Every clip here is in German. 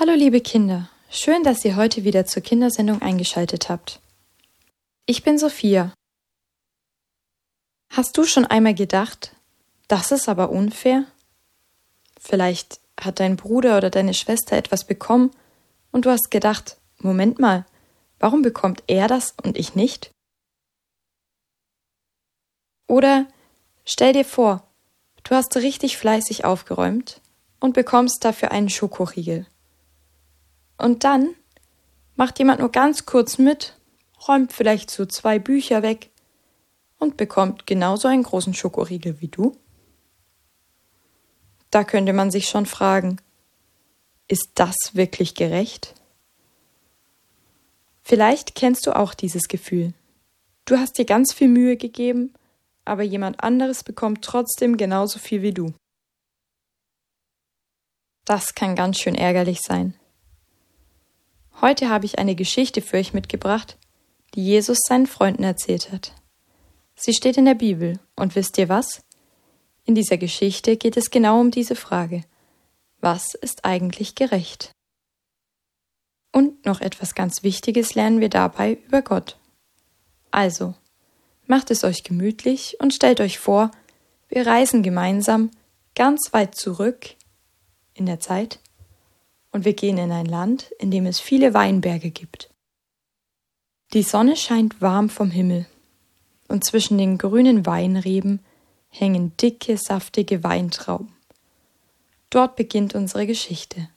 Hallo liebe Kinder, schön, dass ihr heute wieder zur Kindersendung eingeschaltet habt. Ich bin Sophia. Hast du schon einmal gedacht, das ist aber unfair? Vielleicht hat dein Bruder oder deine Schwester etwas bekommen und du hast gedacht, Moment mal, warum bekommt er das und ich nicht? Oder stell dir vor, du hast richtig fleißig aufgeräumt und bekommst dafür einen Schokoriegel. Und dann macht jemand nur ganz kurz mit, räumt vielleicht so 2 Bücher weg und bekommt genauso einen großen Schokoriegel wie du. Da könnte man sich schon fragen, ist das wirklich gerecht? Vielleicht kennst du auch dieses Gefühl. Du hast dir ganz viel Mühe gegeben, aber jemand anderes bekommt trotzdem genauso viel wie du. Das kann ganz schön ärgerlich sein. Heute habe ich eine Geschichte für euch mitgebracht, die Jesus seinen Freunden erzählt hat. Sie steht in der Bibel und wisst ihr was? In dieser Geschichte geht es genau um diese Frage. Was ist eigentlich gerecht? Und noch etwas ganz Wichtiges lernen wir dabei über Gott. Also, macht es euch gemütlich und stellt euch vor, wir reisen gemeinsam ganz weit zurück in der Zeit und wir gehen in ein Land, in dem es viele Weinberge gibt. Die Sonne scheint warm vom Himmel und zwischen den grünen Weinreben hängen dicke, saftige Weintrauben. Dort beginnt unsere Geschichte.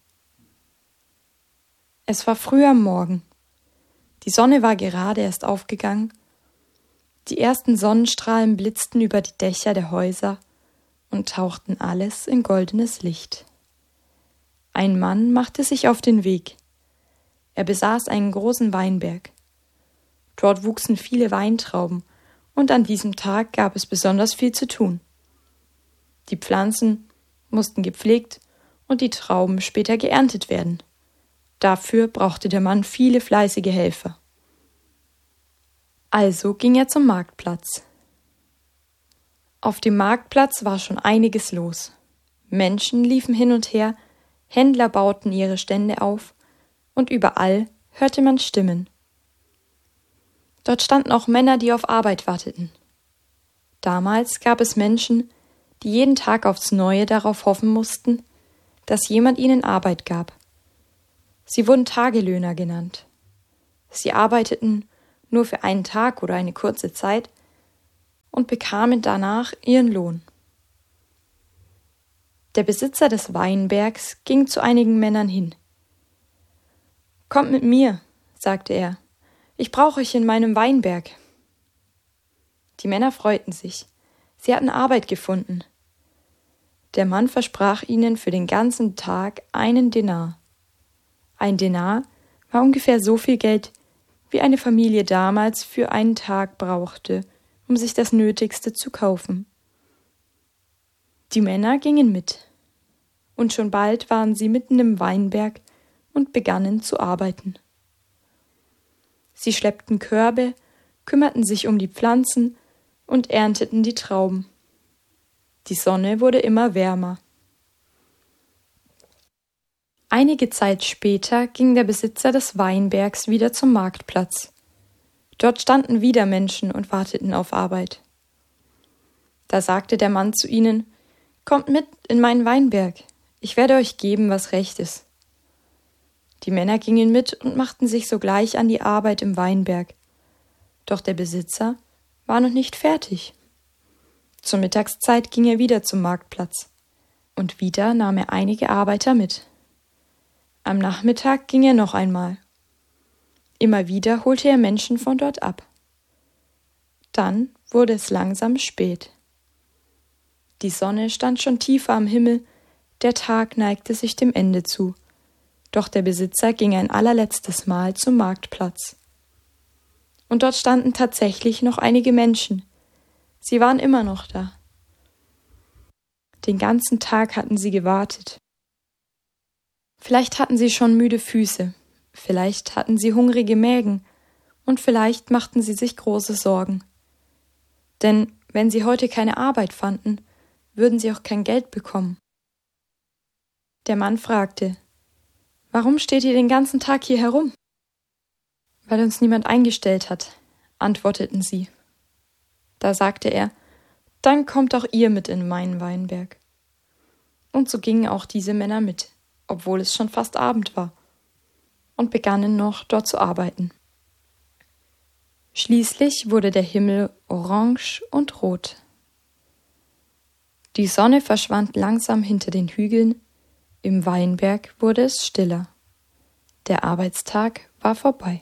Es war früh am Morgen. Die Sonne war gerade erst aufgegangen. Die ersten Sonnenstrahlen blitzten über die Dächer der Häuser und tauchten alles in goldenes Licht. Ein Mann machte sich auf den Weg. Er besaß einen großen Weinberg. Dort wuchsen viele Weintrauben und an diesem Tag gab es besonders viel zu tun. Die Pflanzen mussten gepflegt und die Trauben später geerntet werden. Dafür brauchte der Mann viele fleißige Helfer. Also ging er zum Marktplatz. Auf dem Marktplatz war schon einiges los. Menschen liefen hin und her, Händler bauten ihre Stände auf und überall hörte man Stimmen. Dort standen auch Männer, die auf Arbeit warteten. Damals gab es Menschen, die jeden Tag aufs Neue darauf hoffen mussten, dass jemand ihnen Arbeit gab. Sie wurden Tagelöhner genannt. Sie arbeiteten nur für einen Tag oder eine kurze Zeit und bekamen danach ihren Lohn. Der Besitzer des Weinbergs ging zu einigen Männern hin. »Kommt mit mir«, sagte er, »ich brauche euch in meinem Weinberg.« Die Männer freuten sich. Sie hatten Arbeit gefunden. Der Mann versprach ihnen für den ganzen Tag 1 Denar. Ein Denar war ungefähr so viel Geld, wie eine Familie damals für einen Tag brauchte, um sich das Nötigste zu kaufen. Die Männer gingen mit. Und schon bald waren sie mitten im Weinberg und begannen zu arbeiten. Sie schleppten Körbe, kümmerten sich um die Pflanzen und ernteten die Trauben. Die Sonne wurde immer wärmer. Einige Zeit später ging der Besitzer des Weinbergs wieder zum Marktplatz. Dort standen wieder Menschen und warteten auf Arbeit. Da sagte der Mann zu ihnen: »Kommt mit in meinen Weinberg, ich werde euch geben, was recht ist.« Die Männer gingen mit und machten sich sogleich an die Arbeit im Weinberg. Doch der Besitzer war noch nicht fertig. Zur Mittagszeit ging er wieder zum Marktplatz. Und wieder nahm er einige Arbeiter mit. Am Nachmittag ging er noch einmal. Immer wieder holte er Menschen von dort ab. Dann wurde es langsam spät. Die Sonne stand schon tiefer am Himmel, der Tag neigte sich dem Ende zu. Doch der Besitzer ging ein allerletztes Mal zum Marktplatz. Und dort standen tatsächlich noch einige Menschen. Sie waren immer noch da. Den ganzen Tag hatten sie gewartet. Vielleicht hatten sie schon müde Füße, vielleicht hatten sie hungrige Mägen und vielleicht machten sie sich große Sorgen. Denn wenn sie heute keine Arbeit fanden, würden sie auch kein Geld bekommen. Der Mann fragte: Warum steht ihr den ganzen Tag hier herum? Weil uns niemand eingestellt hat, antworteten sie. Da sagte er, dann kommt auch ihr mit in meinen Weinberg. Und so gingen auch diese Männer mit, obwohl es schon fast Abend war, und begannen noch dort zu arbeiten. Schließlich wurde der Himmel orange und rot. Die Sonne verschwand langsam hinter den Hügeln, im Weinberg wurde es stiller. Der Arbeitstag war vorbei.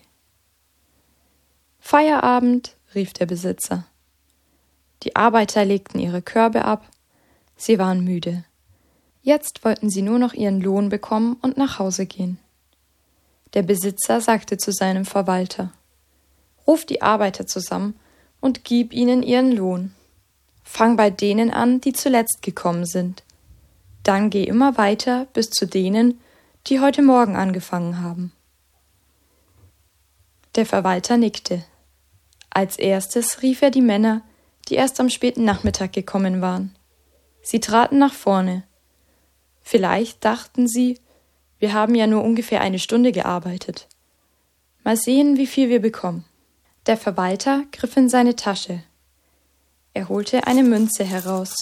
Feierabend, rief der Besitzer. Die Arbeiter legten ihre Körbe ab, sie waren müde. Jetzt wollten sie nur noch ihren Lohn bekommen und nach Hause gehen. Der Besitzer sagte zu seinem Verwalter: Ruf die Arbeiter zusammen und gib ihnen ihren Lohn. Fang bei denen an, die zuletzt gekommen sind. Dann geh immer weiter bis zu denen, die heute Morgen angefangen haben. Der Verwalter nickte. Als erstes rief er die Männer, die erst am späten Nachmittag gekommen waren. Sie traten nach vorne. Vielleicht dachten sie, wir haben ja nur ungefähr 1 Stunde gearbeitet. Mal sehen, wie viel wir bekommen. Der Verwalter griff in seine Tasche. Er holte eine Münze heraus.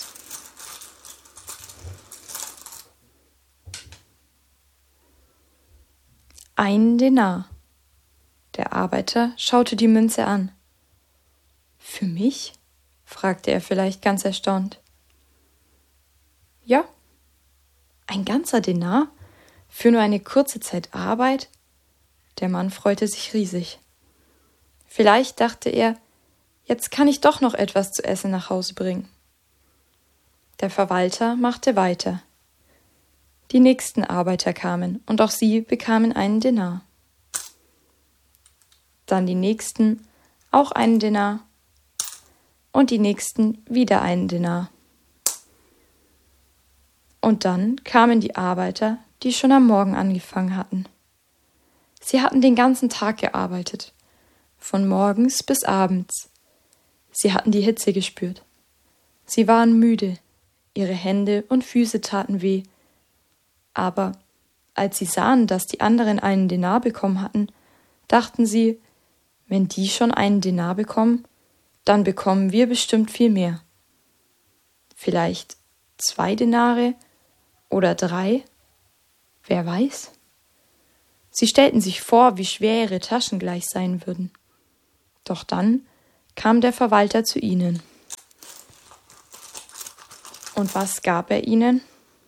Ein Denar. Der Arbeiter schaute die Münze an. Für mich? Fragte er vielleicht ganz erstaunt. Ja, ein ganzer Denar? Für nur eine kurze Zeit Arbeit? Der Mann freute sich riesig. Vielleicht dachte er, jetzt kann ich doch noch etwas zu essen nach Hause bringen. Der Verwalter machte weiter. Die nächsten Arbeiter kamen, und auch sie bekamen einen Denar. Dann die nächsten, auch einen Denar, und die nächsten wieder einen Denar. Und dann kamen die Arbeiter, die schon am Morgen angefangen hatten. Sie hatten den ganzen Tag gearbeitet, von morgens bis abends. Sie hatten die Hitze gespürt. Sie waren müde, ihre Hände und Füße taten weh. Aber als sie sahen, dass die anderen einen Denar bekommen hatten, dachten sie, wenn die schon einen Denar bekommen, dann bekommen wir bestimmt viel mehr. Vielleicht 2 Denare oder 3, wer weiß? Sie stellten sich vor, wie schwer ihre Taschen gleich sein würden. Doch dann kam der Verwalter zu ihnen. Und was gab er ihnen?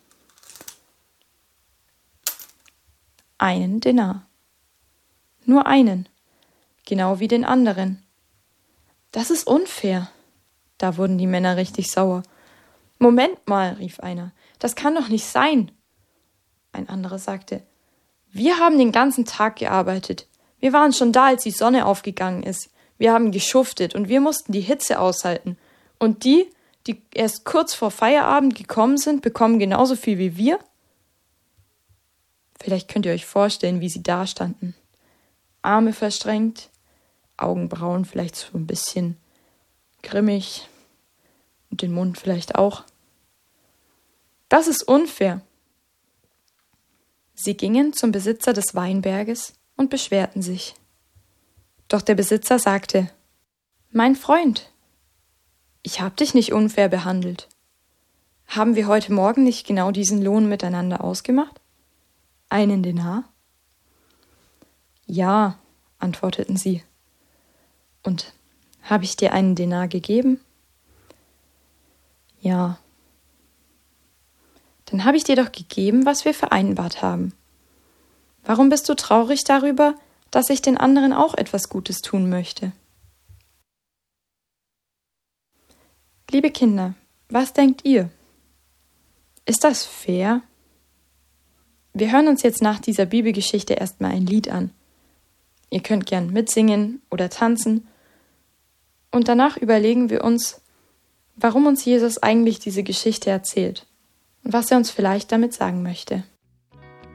Einen Denar. Nur einen, genau wie den anderen. Das ist unfair. Da wurden die Männer richtig sauer. Moment mal, rief einer, das kann doch nicht sein. Ein anderer sagte, wir haben den ganzen Tag gearbeitet. Wir waren schon da, als die Sonne aufgegangen ist. Wir haben geschuftet und wir mussten die Hitze aushalten. Und die erst kurz vor Feierabend gekommen sind, bekommen genauso viel wie wir? Vielleicht könnt ihr euch vorstellen, wie sie dastanden. Arme verschränkt, Augenbrauen vielleicht so ein bisschen grimmig und den Mund vielleicht auch. Das ist unfair. Sie gingen zum Besitzer des Weinberges und beschwerten sich. Doch der Besitzer sagte, Mein Freund, ich habe dich nicht unfair behandelt. Haben wir heute Morgen nicht genau diesen Lohn miteinander ausgemacht? Einen Denar? Ja, antworteten sie. Und habe ich dir einen Denar gegeben? Ja. Dann habe ich dir doch gegeben, was wir vereinbart haben. Warum bist du traurig darüber, dass ich den anderen auch etwas Gutes tun möchte? Liebe Kinder, was denkt ihr? Ist das fair? Wir hören uns jetzt nach dieser Bibelgeschichte erstmal ein Lied an. Ihr könnt gern mitsingen oder tanzen. Und danach überlegen wir uns, warum uns Jesus eigentlich diese Geschichte erzählt und was er uns vielleicht damit sagen möchte.